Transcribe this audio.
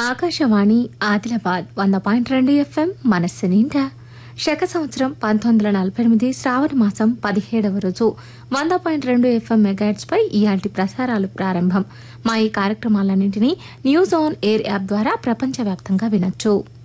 Akashvani Adilabad 100.2 FM మనస్సు నిండా శక సంవత్సరం 1948 శ్రావణ మాసం 17వ రోజు 100.2 FM మెగాహెర్ట్జ్ పై ఇయాల్టి ప్రసారాలు ప్రారంభం. మా ఈ కార్యక్రమాలన్నింటినీ న్యూస్ ఆన్ ఎయిర్ యాప్ ద్వారా ప్రపంచవ్యాప్తంగా వినొచ్చు.